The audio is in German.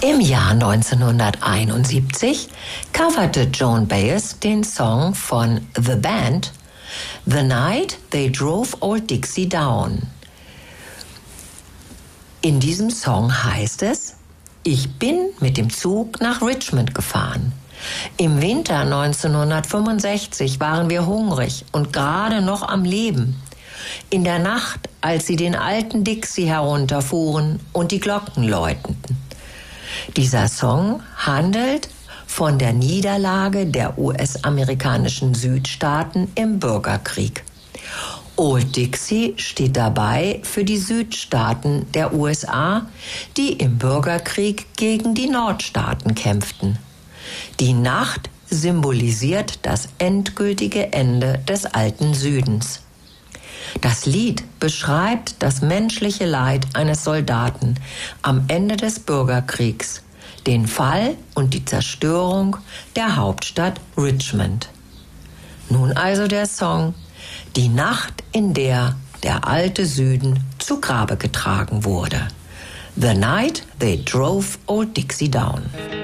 Im Jahr 1971 coverte Joan Baez den Song von The Band The Night They Drove Old Dixie Down. In diesem Song heißt es: Ich bin mit dem Zug nach Richmond gefahren. Im Winter 1965 waren wir hungrig und gerade noch am Leben. In der Nacht, als sie den alten Dixie herunterfuhren und die Glocken läuteten. Dieser Song handelt von der Niederlage der US-amerikanischen Südstaaten im Bürgerkrieg. Old Dixie steht dabei für die Südstaaten der USA, die im Bürgerkrieg gegen die Nordstaaten kämpften. Die Nacht symbolisiert das endgültige Ende des alten Südens. Das Lied beschreibt das menschliche Leid eines Soldaten am Ende des Bürgerkriegs, den Fall und die Zerstörung der Hauptstadt Richmond. Nun also der Song Die Nacht, in der der alte Süden zu Grabe getragen wurde. The Night They Drove Old Dixie Down.